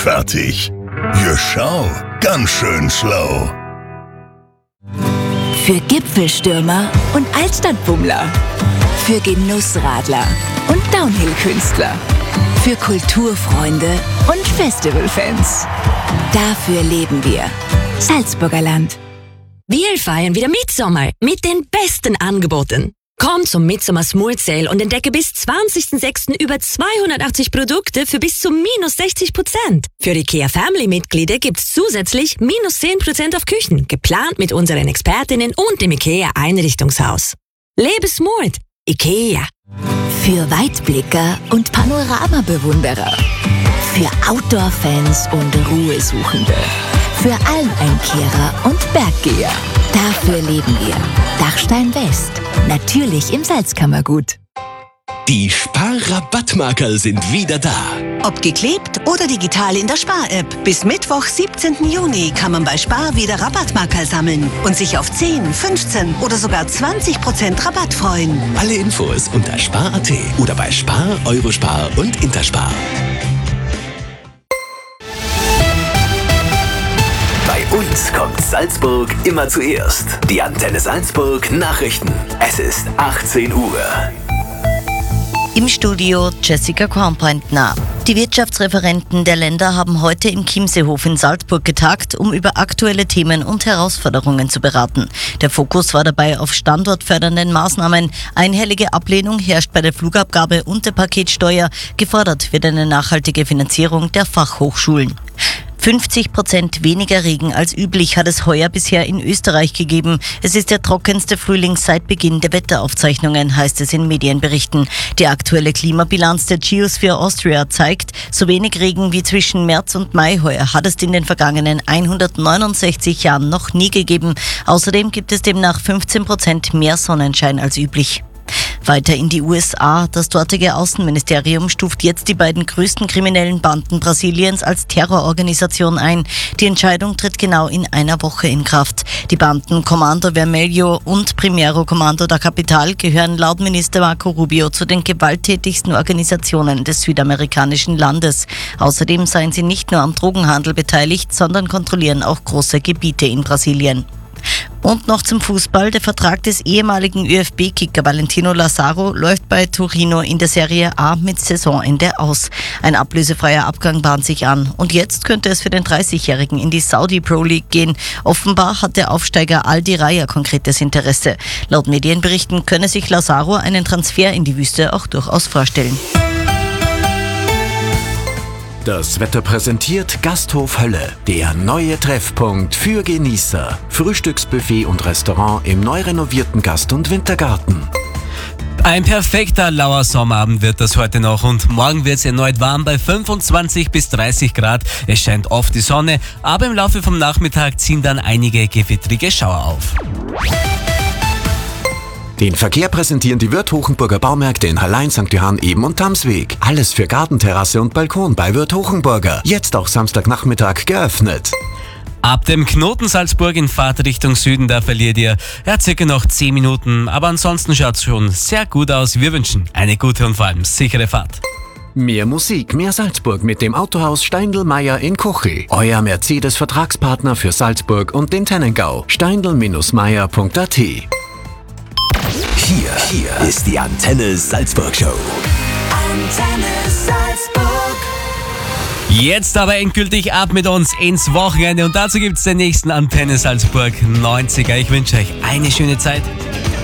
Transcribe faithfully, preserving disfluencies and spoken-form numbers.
fertig. Ja, schau, ganz schön schlau. Für Gipfelstürmer und Altstadtbummler. Für Genussradler und Downhill-Künstler. Für Kulturfreunde und Festivalfans. Dafür leben wir. Salzburger Land. Wir feiern wieder Mitsommer mit den besten Angeboten. Komm zum Midsommer Smooth Sale und entdecke bis zwanzigsten sechsten über zweihundertachtzig Produkte für bis zu minus sechzig Prozent. Für IKEA Family Mitglieder gibt's zusätzlich minus zehn Prozent auf Küchen, geplant mit unseren Expertinnen und dem IKEA Einrichtungshaus. Lebe smooth, IKEA. Für Weitblicker und Panoramabewunderer. Für Outdoor-Fans und Ruhesuchende. Für Almeinkehrer und Berggeher. Dafür leben wir. Dachstein West. Natürlich im Salzkammergut. Die Spar-Rabattmarkerl sind wieder da. Ob geklebt oder digital in der Spar-App. Bis Mittwoch, siebzehnten Juni kann man bei Spar wieder Rabattmarkerl sammeln und sich auf zehn, fünfzehn oder sogar zwanzig Prozent Rabatt freuen. Alle Infos unter spar punkt at oder bei Spar, Eurospar und Interspar. Bei uns kommt Salzburg immer zuerst. Die Antenne Salzburg Nachrichten. Es ist achtzehn Uhr. Im Studio Jessica Kornpointner. Die Wirtschaftsreferenten der Länder haben heute im Chiemseehof in Salzburg getagt, um über aktuelle Themen und Herausforderungen zu beraten. Der Fokus war dabei auf standortfördernden Maßnahmen. Einhellige Ablehnung herrscht bei der Flugabgabe und der Paketsteuer. Gefordert wird eine nachhaltige Finanzierung der Fachhochschulen. fünfzig Prozent weniger Regen als üblich hat es heuer bisher in Österreich gegeben. Es ist der trockenste Frühling seit Beginn der Wetteraufzeichnungen, heißt es in Medienberichten. Die aktuelle Klimabilanz der Geosphere Austria zeigt, so wenig Regen wie zwischen März und Mai heuer hat es in den vergangenen hundertneunundsechzig Jahren noch nie gegeben. Außerdem gibt es demnach fünfzehn Prozent mehr Sonnenschein als üblich. Weiter in die U S A. Das dortige Außenministerium stuft jetzt die beiden größten kriminellen Banden Brasiliens als Terrororganisation ein. Die Entscheidung tritt genau in einer Woche in Kraft. Die Banden Comando Vermelho und Primeiro Comando da Capital gehören laut Minister Marco Rubio zu den gewalttätigsten Organisationen des südamerikanischen Landes. Außerdem seien sie nicht nur am Drogenhandel beteiligt, sondern kontrollieren auch große Gebiete in Brasilien. Und noch zum Fußball. Der Vertrag des ehemaligen ÖFB-Kicker Valentino Lazaro läuft bei Torino in der Serie A mit Saisonende aus. Ein ablösefreier Abgang bahnt sich an. Und jetzt könnte es für den dreißigjährigen in die Saudi Pro League gehen. Offenbar hat der Aufsteiger Aldi Raya konkretes Interesse. Laut Medienberichten könne sich Lazaro einen Transfer in die Wüste auch durchaus vorstellen. Das Wetter präsentiert Gasthof Hölle, der neue Treffpunkt für Genießer. Frühstücksbuffet und Restaurant im neu renovierten Gast- und Wintergarten. Ein perfekter lauer Sommerabend wird das heute noch und morgen wird es erneut warm bei fünfundzwanzig bis dreißig Grad. Es scheint oft die Sonne, aber im Laufe vom Nachmittag ziehen dann einige gewittrige Schauer auf. Den Verkehr präsentieren die Wirth Hochenburger Baumärkte in Hallein, Sankt Johann, Eben und Tamsweg. Alles für Gartenterrasse und Balkon bei Wirth Hochenburger. Jetzt auch Samstagnachmittag geöffnet. Ab dem Knoten Salzburg in Fahrtrichtung Süden, da verliert ihr ja circa noch zehn Minuten. Aber ansonsten schaut es schon sehr gut aus. Wir wünschen eine gute und vor allem sichere Fahrt. Mehr Musik, mehr Salzburg mit dem Autohaus Steindl-Meyer in Kochi. Euer Mercedes-Vertragspartner für Salzburg und den Tennengau. steindl Meyer punkt at. Hier, hier ist die Antenne Salzburg Show. Antenne Salzburg. Jetzt aber endgültig ab mit uns ins Wochenende und dazu gibt es den nächsten Antenne Salzburg neunziger. Ich wünsche euch eine schöne Zeit.